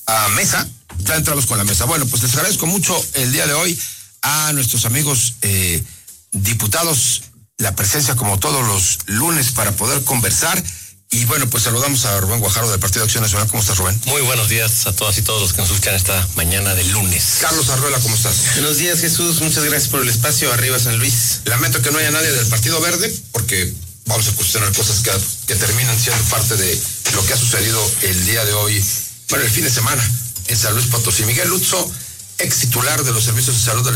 a mesa. Ya entramos con la mesa. Bueno, pues les agradezco mucho el día de hoy a nuestros amigos diputados la presencia como todos los lunes para poder conversar. Y bueno, pues saludamos a Rubén Guajardo del Partido de Acción Nacional. ¿Cómo estás, Rubén? Muy buenos días a todas y todos los que nos escuchan esta mañana de lunes. Carlos Arruela, ¿cómo estás? Buenos días, Jesús. Muchas gracias por el espacio. Arriba San Luis. Lamento que no haya nadie del Partido Verde, porque vamos a cuestionar cosas que terminan siendo parte de lo que ha sucedido el día de hoy, bueno, el fin de semana en San Luis Potosí. Miguel Lutzo, ex titular de los servicios de salud del